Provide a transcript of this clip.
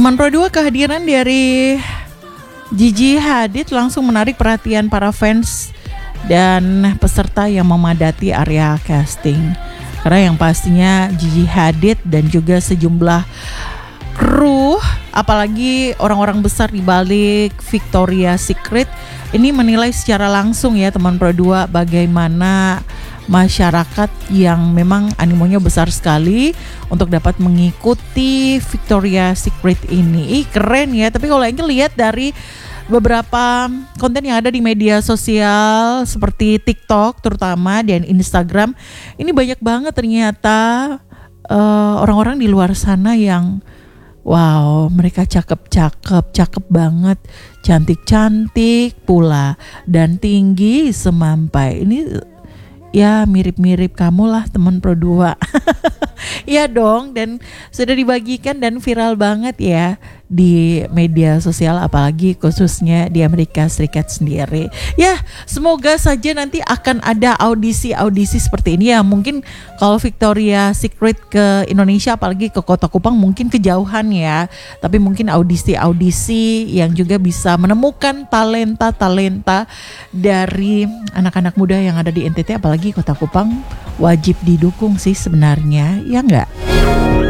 Teman Pro 2, kehadiran dari Gigi Hadid langsung menarik perhatian para fans dan peserta yang memadati area casting. Karena yang pastinya Gigi Hadid dan juga sejumlah kru, apalagi orang-orang besar di balik Victoria's Secret ini menilai secara langsung ya teman Pro 2 bagaimana masyarakat yang memang animonya besar sekali untuk dapat mengikuti Victoria's Secret ini. Keren ya, tapi kalau yang lihat dari beberapa konten yang ada di media sosial seperti TikTok terutama dan Instagram, ini banyak banget ternyata orang-orang di luar sana yang wow, mereka cakep banget, cantik pula dan tinggi semampai. Ini ya mirip-mirip kamu lah teman Pro 2. Ya dong, dan sudah dibagikan dan viral banget ya di media sosial, apalagi khususnya di Amerika Serikat sendiri. Ya, semoga saja nanti akan ada audisi seperti ini ya. Mungkin kalau Victoria's Secret ke Indonesia, apalagi ke Kota Kupang mungkin kejauhan ya. Tapi mungkin audisi yang juga bisa menemukan talenta dari anak-anak muda yang ada di NTT, apalagi Kota Kupang wajib didukung sih sebenarnya, ya enggak?